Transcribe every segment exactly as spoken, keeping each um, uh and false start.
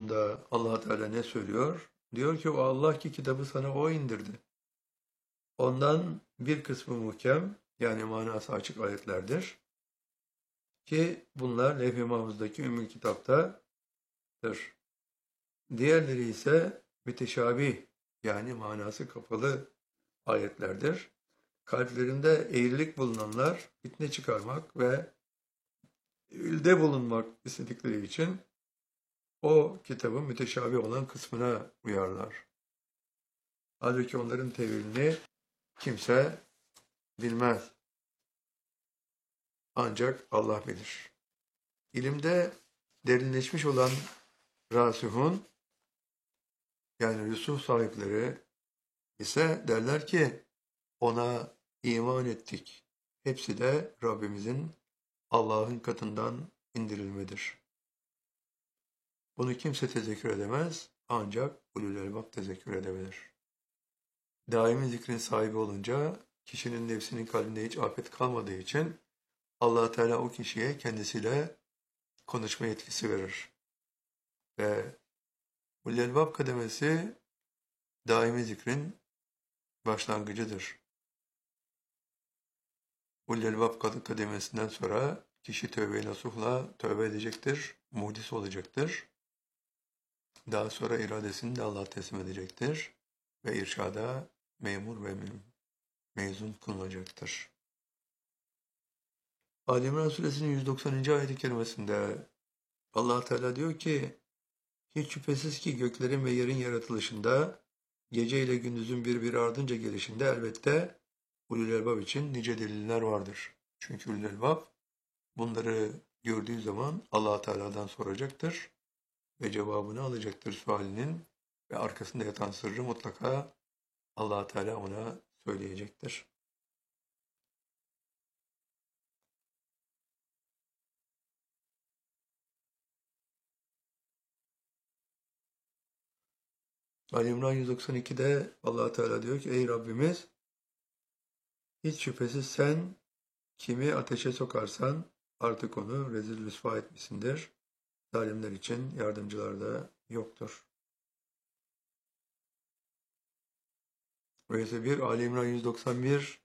konusunda Allah Teala ne söylüyor? Diyor ki o Allah ki kitabı sana o indirdi. Ondan bir kısmı muhkem, yani manası açık ayetlerdir. Ki bunlar Levh-i Mahfuz'daki Ümmül Kitap'tadır. Diğerleri ise müteşabih, yani manası kapalı ayetlerdir. Kalplerinde eğrilik bulunanlar fitne çıkarmak ve ilde bulunmak istedikleri için o kitabın müteşabih olan kısmına uyarlar. Halbuki onların tevilini kimse bilmez. Ancak Allah bilir. İlimde derinleşmiş olan rasihun, yani rüsuh sahipleri ise derler ki ona iman ettik. Hepsi de Rabbimizin Allah'ın katından indirilmedir. Bunu kimse tezekkür edemez, ancak ulul elbab tezekkür edebilir. Daimi zikrin sahibi olunca kişinin nefsinin kalbinde hiç afet kalmadığı için Allah Teala o kişiye kendisiyle konuşma yetkisi verir. Ve ulul elbab kademesi daimi zikrin başlangıcıdır. Ulul elbab kademesinden sonra kişi tövbe-i nasuhla tövbe edecektir, muhdis olacaktır. Daha sonra iradesini de Allah'a teslim edecektir ve irşada memur ve mezun kılınacaktır. Ali İmran Suresinin yüz doksanıncı ayet-i kerimesinde Allah Teala diyor ki, hiç şüphesiz ki göklerin ve yerin yaratılışında, gece ile gündüzün birbiri ardınca gelişinde elbette ulul elbab için nice deliller vardır. Çünkü ulul elbab bunları gördüğü zaman Allah Teala'dan soracaktır ve cevabını alacaktır sualinin ve arkasında yatan sırrı mutlaka Allah Teala ona söyleyecektir. Ali İmran yüz doksan ikide Allah Teala diyor ki, ey Rabbimiz, hiç şüphesiz sen kimi ateşe sokarsan artık onu rezil rüsva etmişsindir. Zalimler için yardımcılar da yoktur. Öyleyse bir Ali İmran yüz doksan bir,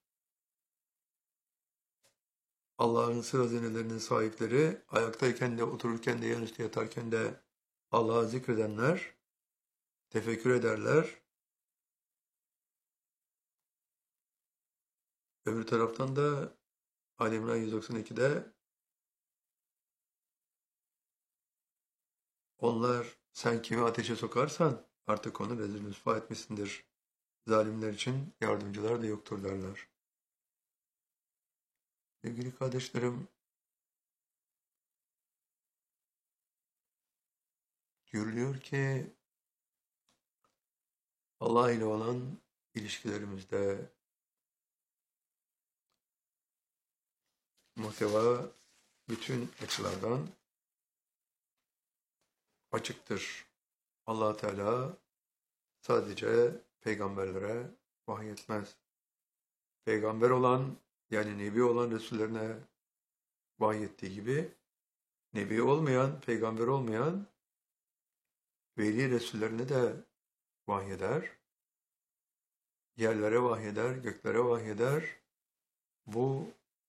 Allah'ın sır hazinelerinin sahipleri, ayaktayken de otururken de yanüstü yatarken de Allah'ı zikredenler, tefekkür ederler. Öbür taraftan da Ali İmran yüz doksan ikide onlar sen kimi ateşe sokarsan artık onu rezil rüsva etmişsindir. Zalimler için yardımcılar da yoktur derler. Sevgili kardeşlerim, görülüyor ki Allah ile olan ilişkilerimizde muhteva bütün açılardan açıktır. Allah Teala sadece peygamberlere vahyetmez. Peygamber olan, yani nebi olan Resullerine vahyettiği gibi, nebi olmayan, peygamber olmayan veli Resullerine de vahyeder. Yerlere vahyeder, göklere vahyeder. Bu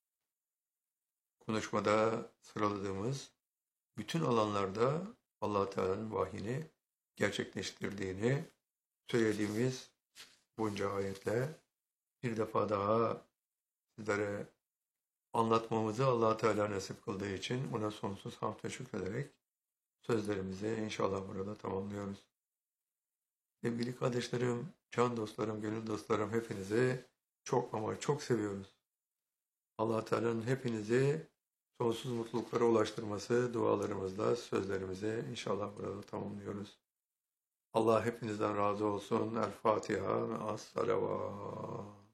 konuşmada sıraladığımız bütün alanlarda Allah Teala'nın vahyini gerçekleştirdiğini söylediğimiz bunca ayetle bir defa daha sizlere anlatmamızı Allah Teala nasip kıldığı için ona sonsuz hamd ve şükrederek sözlerimizi inşallah burada tamamlıyoruz. Sevgili kardeşlerim, can dostlarım, gönül dostlarım, hepinizi çok ama çok seviyoruz. Allah Teala'nın hepinizi sonsuz mutluluklara ulaştırması dualarımızla sözlerimizi inşallah burada tamamlıyoruz. Allah hepinizden razı olsun. El Fatiha ve as-salavat.